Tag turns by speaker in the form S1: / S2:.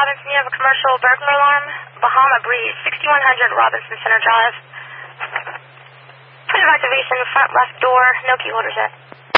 S1: Robinson, you have a commercial burglar alarm. Bahama Breeze, 6100 Robinson Center Drive. Point of activation, front left door, no key holders yet.